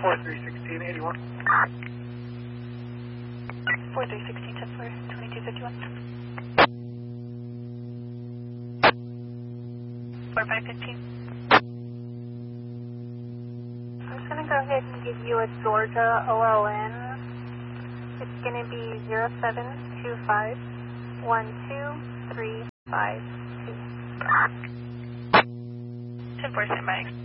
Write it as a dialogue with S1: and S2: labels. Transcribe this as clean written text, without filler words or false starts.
S1: 431681.
S2: 4316, 10 for 2251. 4515.
S3: I'm just going to go ahead and give you a Georgia OLN. It's going to be 0725-12352.
S2: 10 4, stand by.